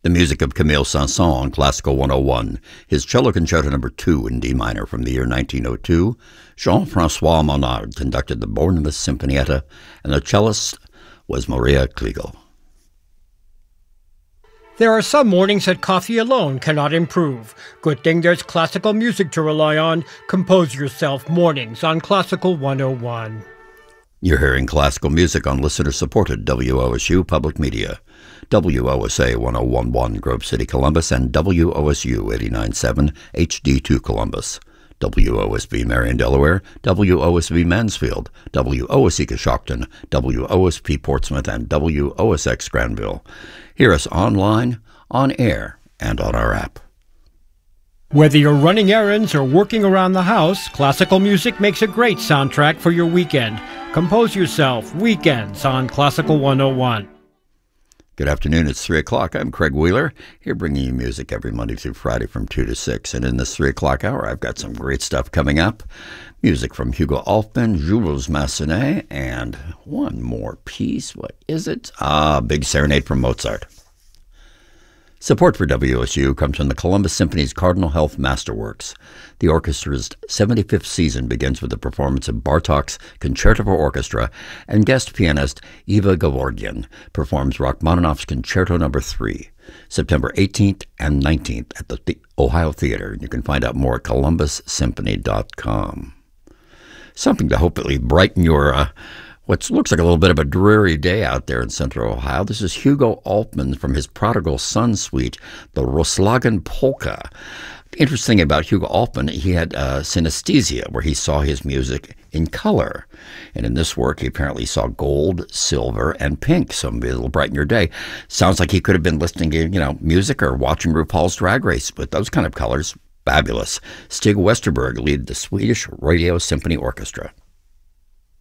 The music of Camille Saint-Saëns on Classical 101, his Cello Concerto No. 2 in D minor from the year 1902. Jean-François Monard conducted the Bournemouth Sinfonietta, and the cellist was Maria Kliegel. There are some mornings that coffee alone cannot improve. Good thing there's classical music to rely on. Compose yourself mornings on Classical 101. You're hearing classical music on listener-supported WOSU Public Media. WOSA 1011 Grove City, Columbus, and WOSU 89.7 HD2 Columbus. WOSB Marion, Delaware, WOSB Mansfield, WOSE Coshocton, WOSP Portsmouth, and WOSX Granville. Hear us online, on air, and on our app. Whether you're running errands or working around the house, classical music makes a great soundtrack for your weekend. Compose yourself weekends on Classical 101. Good afternoon, it's 3 o'clock. I'm Craig Wheeler, here bringing you music every Monday through Friday from 2 to 6. And in this 3 o'clock hour, I've got some great stuff coming up. Music from Hugo Alpman, Jules Massenet, and one more piece. What is it? Big Serenade from Mozart. Support for WOSU comes from the Columbus Symphony's Cardinal Health Masterworks. The orchestra's 75th season begins with the performance of Bartók's Concerto for Orchestra, and guest pianist Eva Gevorgyan performs Rachmaninoff's Concerto No. 3, September 18th and 19th at the Ohio Theater. You can find out more at columbussymphony.com. Something to hopefully brighten your what looks like a little bit of a dreary day out there in central Ohio. This is Hugo Alpman from his Prodigal Son suite, the Roslagen Polka. Interesting about Hugo Alpman, he had synesthesia, where he saw his music in color. And in this work, he apparently saw gold, silver, and pink, so maybe it'll brighten your day. Sounds like he could have been listening to, music or watching RuPaul's Drag Race with those kind of colors. Fabulous. Stig Westerberg leads the Swedish Radio Symphony Orchestra.